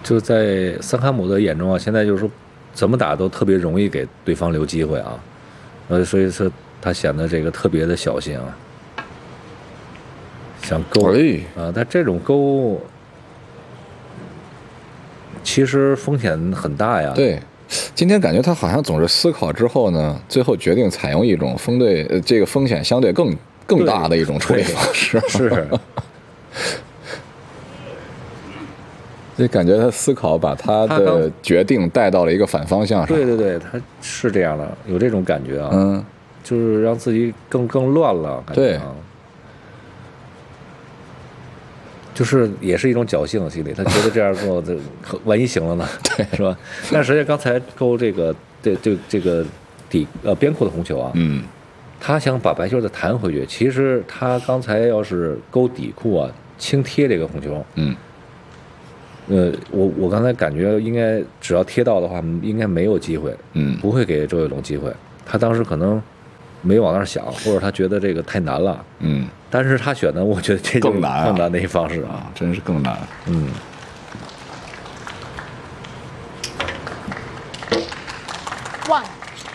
就在桑卡姆的眼中啊，现在就是说怎么打都特别容易给对方留机会啊，所以说他显得这个特别的小心啊，想勾啊，但这种勾其实风险很大呀。 对，今天感觉他好像总是思考之后呢，最后决定采用一种这个风险相对更大的一种处理方式。 是。 就感觉他思考把他的决定带到了一个反方向上。 对对对，他是这样的，有这种感觉啊。就是让自己更乱了，感觉啊。就是也是一种侥幸心理，他觉得这样做，万一行了呢？ 对， 是吧？但实际上刚才勾这个边库的红球啊，他想把白球再弹回去。其实他刚才要是勾底库啊，轻贴这个红球，我刚才感觉应该只要贴到的话，应该没有机会，不会给周跃龙机会。他当时可能没往那儿想，或者他觉得这个太难了，但是他选的，我觉得这更难的一方式啊， 真是更难。 One。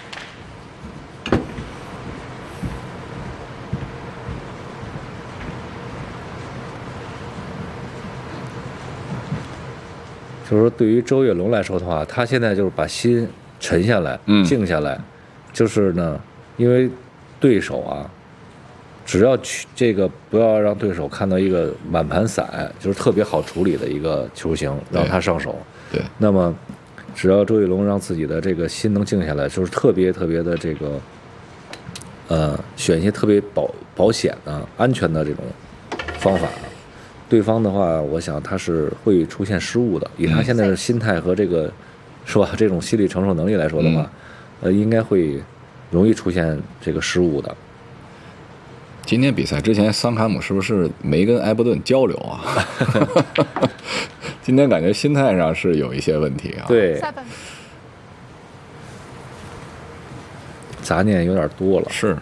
就是说，对于周跃龙来说的话，他现在就是把心沉下来，静下来，就是呢，因为对手啊，只要这个不要让对手看到一个满盘散，就是特别好处理的一个球型，让他上手。 对， 那么只要周跃龙让自己的这个心能静下来，就是特别的这个，选一些特别保险的、安全的这种方法。对方的话，我想他是会出现失误的。以他现在的心态和这个，是吧？这种心理承受能力来说的话，应该会容易出现这个失误的。 今天比赛之前，桑卡姆是不是没跟埃伯顿交流啊？今天感觉心态上是有一些问题啊。 对，杂念有点多了。 是。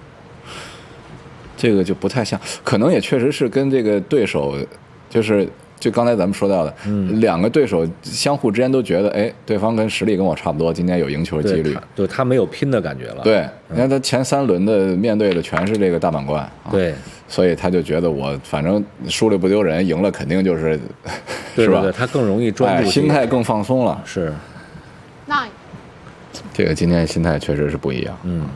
这个就不太像，可能也确实是跟这个对手，就刚才咱们说到的，两个对手相互之间都觉得，哎，对方跟实力跟我差不多，今天有赢球几率， 对他没有拼的感觉了。 对，你看他前3轮的面对的全是这个大满贯， 对， 所以他就觉得我反正输了不丢人，赢了肯定就是， 是吧？对，他更容易专注， 心态更放松了。 是。 9。 这个今天心态确实是不一样。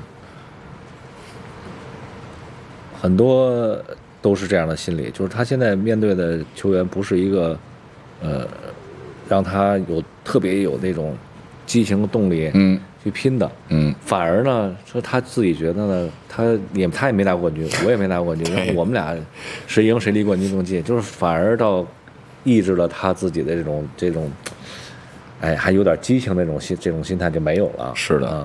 很多都是这样的心理，就是他现在面对的球员不是一个，让他特别有那种激情动力，去拼的，反而呢，说他自己觉得呢，他也没拿过冠军，我也没拿过冠军，我们俩谁赢谁离冠军更近，就是反而到抑制了他自己的这种，哎，还有点激情的这种心态就没有了。 是的。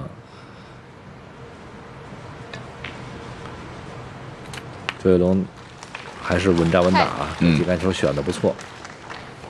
周跃龙还是稳扎稳打啊，这杆球选的不错。